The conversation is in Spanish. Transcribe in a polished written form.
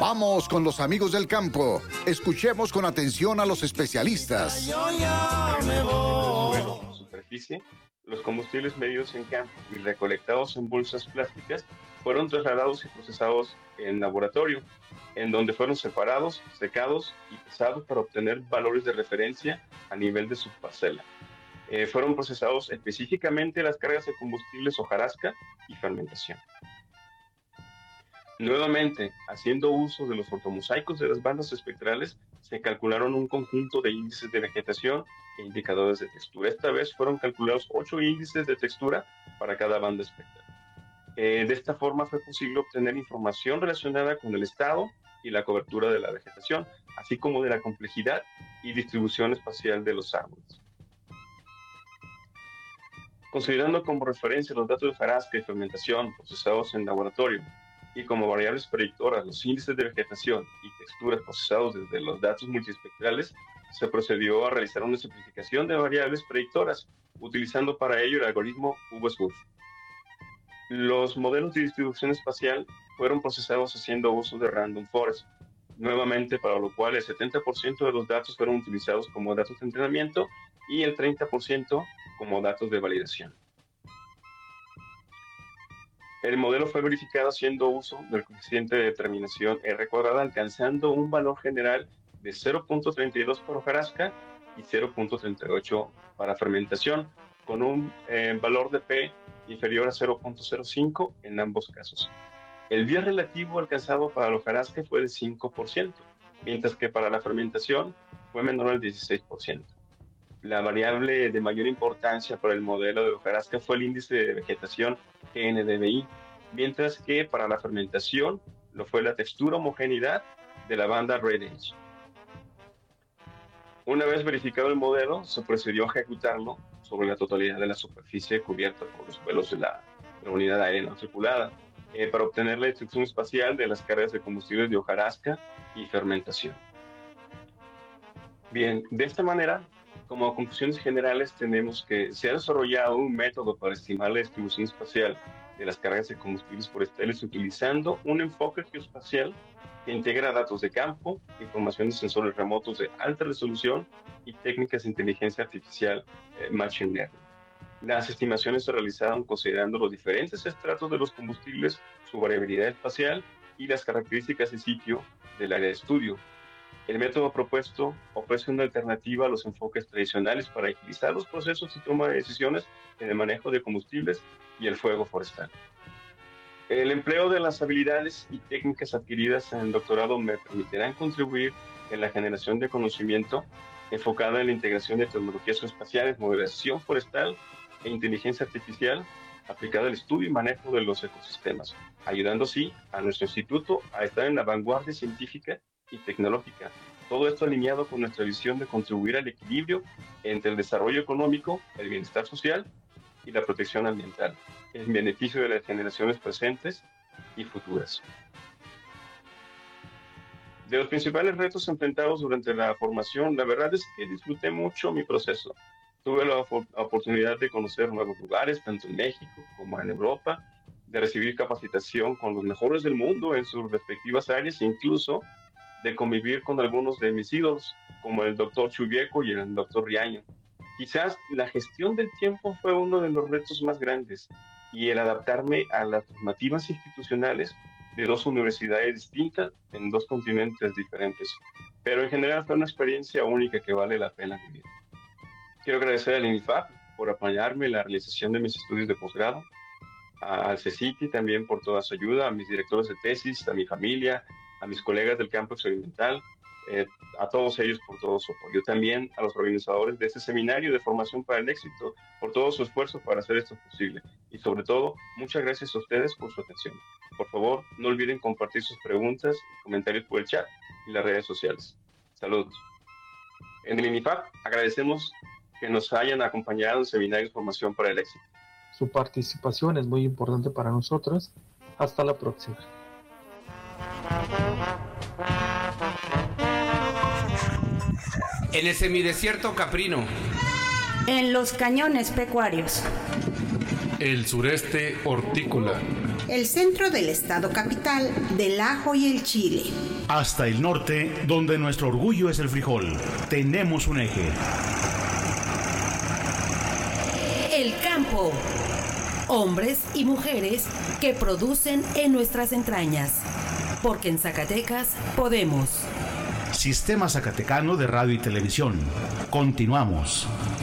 Vamos con los amigos del campo. Escuchemos con atención a los especialistas. Suelo, superficie, los combustibles medidos en campo y recolectados en bolsas plásticas fueron trasladados y procesados en laboratorio, en donde fueron separados, secados y pesados para obtener valores de referencia a nivel de su parcela. Fueron procesados específicamente las cargas de combustibles hojarasca y fermentación. Nuevamente, haciendo uso de los ortomosaicos de las bandas espectrales, se calcularon un conjunto de índices de vegetación e indicadores de textura. Esta vez fueron calculados 8 índices de textura para cada banda espectral. De esta forma fue posible obtener información relacionada con el estado y la cobertura de la vegetación, así como de la complejidad y distribución espacial de los árboles. Considerando como referencia los datos de hojarasca y fermentación procesados en laboratorio y como variables predictoras los índices de vegetación y texturas procesados desde los datos multiespectrales, se procedió a realizar una simplificación de variables predictoras, utilizando para ello el algoritmo V-SMooth. Los modelos de distribución espacial fueron procesados haciendo uso de Random Forest, nuevamente para lo cual el 70% de los datos fueron utilizados como datos de entrenamiento y el 30% como datos de validación. El modelo fue verificado haciendo uso del coeficiente de determinación R², alcanzando un valor general de 0.32 para hojarasca y 0.38 para fermentación, con un valor de P inferior a 0.05 en ambos casos. El bias relativo alcanzado para la hojarasca fue de 5%, mientras que para la fermentación fue menor al 16%. La variable de mayor importancia para el modelo de hojarasca fue el índice de vegetación GNDVI, mientras que para la fermentación lo fue la textura homogeneidad de la banda Red Edge. Una vez verificado el modelo, se procedió a ejecutarlo sobre la totalidad de la superficie cubierta por los vuelos de la unidad aérea no tripulada, para obtener la distribución espacial de las cargas de combustibles de hojarasca y fermentación. Bien, de esta manera, como conclusiones generales, tenemos que se ha desarrollado un método para estimar la distribución espacial de las cargas de combustibles forestales utilizando un enfoque geoespacial que integra datos de campo, información de sensores remotos de alta resolución y técnicas de inteligencia artificial, Machine Learning. Las estimaciones se realizaron considerando los diferentes estratos de los combustibles, su variabilidad espacial y las características de sitio del área de estudio. El método propuesto ofrece una alternativa a los enfoques tradicionales para agilizar los procesos de toma de decisiones en el manejo de combustibles y el fuego forestal. El empleo de las habilidades y técnicas adquiridas en el doctorado me permitirán contribuir en la generación de conocimiento enfocada en la integración de tecnologías espaciales, modelación forestal e inteligencia artificial aplicada al estudio y manejo de los ecosistemas, ayudando así a nuestro instituto a estar en la vanguardia científica y tecnológica. Todo esto alineado con nuestra visión de contribuir al equilibrio entre el desarrollo económico, el bienestar social y la protección ambiental, en beneficio de las generaciones presentes y futuras. De los principales retos enfrentados durante la formación, la verdad es que disfruté mucho mi proceso. Tuve la oportunidad de conocer nuevos lugares, tanto en México como en Europa, de recibir capacitación con los mejores del mundo en sus respectivas áreas e incluso de convivir con algunos de mis ídolos, como el doctor Chubieco y el doctor Riaño. Quizás la gestión del tiempo fue uno de los retos más grandes y el adaptarme a las normativas institucionales de dos universidades distintas en dos continentes diferentes. Pero en general fue una experiencia única que vale la pena vivir. Quiero agradecer al INIFAP por apoyarme en la realización de mis estudios de posgrado, al CECITI también por toda su ayuda, a mis directores de tesis, a mi familia, a mis colegas del campo experimental, a todos ellos por todo su apoyo. También a los organizadores de este seminario de formación para el éxito, por todo su esfuerzo para hacer esto posible. Y sobre todo, muchas gracias a ustedes por su atención. Por favor, no olviden compartir sus preguntas y comentarios por el chat y las redes sociales. Saludos. En el INIFAP agradecemos que nos hayan acompañado en seminarios de formación para el éxito. Su participación es muy importante para nosotros. Hasta la próxima. En el semidesierto caprino. En los cañones pecuarios. El sureste hortícola. El centro del estado capital del ajo y el chile. Hasta el norte, donde nuestro orgullo es el frijol. Tenemos un eje. El campo. Hombres y mujeres que producen en nuestras entrañas. Porque en Zacatecas podemos. Sistema Zacatecano de Radio y Televisión. Continuamos.